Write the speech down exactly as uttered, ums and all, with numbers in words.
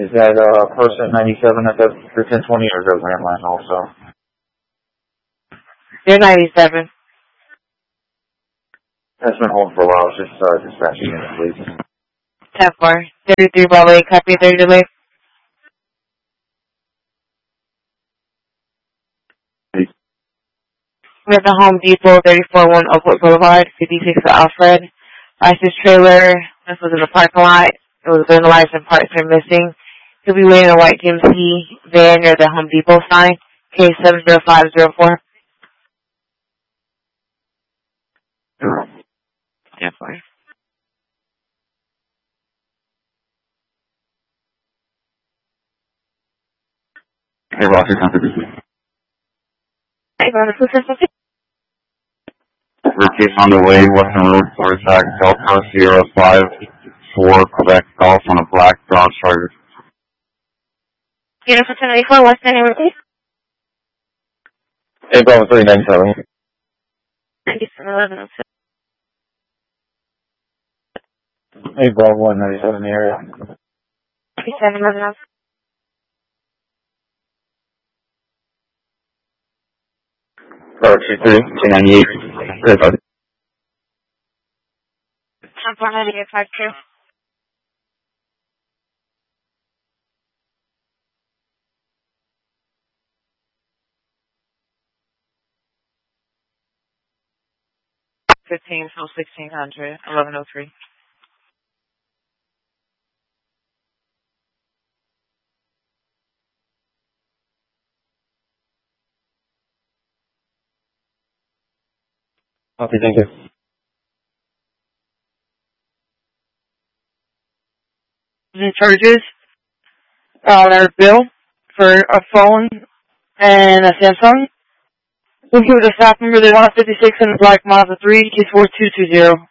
Is that uh, person ninety-seven at the, the ten twenty or the landline also? They're ninety-seven. That's been holding for a while. It's just uh, dispatching it, please. ten four. thirty-three Bravo eight, copy thirty delay. We're at the Home Depot, thirty-four one Oakwood Boulevard, fifty-six Alfred. License trailer. This was in the parking lot. It was vandalized and parts are missing. He'll be waiting in a white G M C van near the Home Depot sign. Case seven zero five zero four. ten four. Hey, Roger, contact. Hey, Roger, contact. Case on the way, Western Road, Florida, Delta Sierra five four, Quebec Golf on a black Dodge Charger. Beautiful ten ninety-four, what's the name of it? Hey, Bravo three ninety-seven. ninety-seven eleven oh six. Hey, Bravo one ninety-seven in the area. ninety-seven eleven oh six. Bravo two three, two ninety-eight. ten four ninety-eight five two. Fifteen till sixteen hundred, eleven oh three. Okay, thank you. The charges, uh, their bill for a phone and a Samsung. We'll give it a stop number. They want fifty-six in the black Mazda three, case four two two zero.